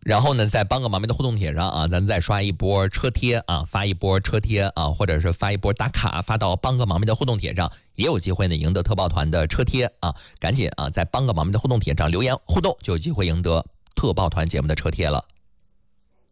然后呢，在帮个忙的互动帖上啊，咱再刷一波车贴啊，发一波车贴啊，或者是发一波打卡，发到帮个忙的互动帖上，也有机会呢赢得特报团的车贴啊！赶紧啊，在帮个忙的互动帖上留言互动，就有机会赢得特报团节目的车贴了。